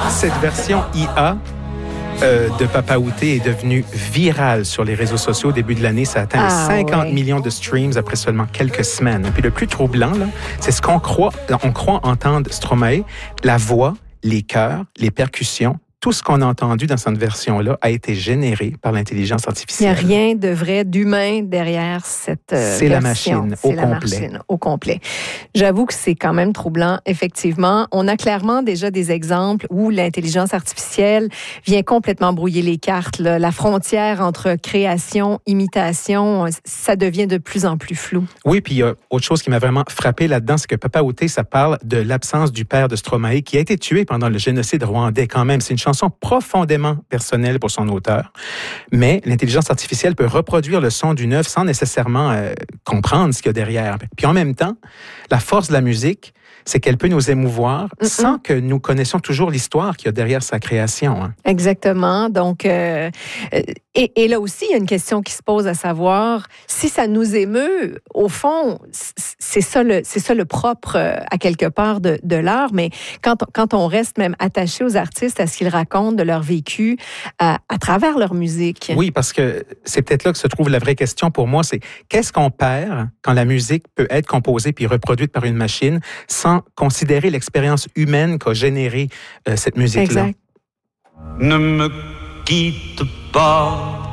Cette version IA de Papa Outé est devenue virale sur les réseaux sociaux au début de l'année. Ça a atteint 50 millions de streams après seulement quelques semaines. Et puis le plus troublant, là, c'est ce qu'on croit. On croit entendre Stromae, la voix, les chœurs, les percussions. Tout ce qu'on a entendu dans cette version-là a été généré par l'intelligence artificielle. Il n'y a rien de vrai, d'humain derrière cette version. C'est la machine au complet. J'avoue que c'est quand même troublant, effectivement. On a clairement déjà des exemples où l'intelligence artificielle vient complètement brouiller les cartes. Là. La frontière entre création, imitation, ça devient de plus en plus flou. Oui, puis il y a autre chose qui m'a vraiment frappé là-dedans, c'est que Papa Outé, ça parle de l'absence du père de Stromae qui a été tué pendant le génocide rwandais quand même. C'est une chanson profondément personnelle pour son auteur, mais l'intelligence artificielle peut reproduire le son d'une œuvre sans nécessairement comprendre ce qu'il y a derrière. Puis en même temps, la force de la musique, c'est qu'elle peut nous émouvoir sans que nous connaissions toujours l'histoire qu'il y a derrière sa création. Hein. Exactement. Donc, et là aussi, il y a une question qui se pose à savoir si ça nous émeut. Au fond, c'est ça le propre à quelque part de l'art. Mais quand on reste même attaché aux artistes, à ce qu'ils racontent de leur vécu à travers leur musique. Oui, parce que c'est peut-être là que se trouve la vraie question pour moi, c'est qu'est-ce qu'on perd quand la musique peut être composée puis reproduite par une machine sans considérer l'expérience humaine qu'a générée cette musique-là. Exact. Ne me quitte pas,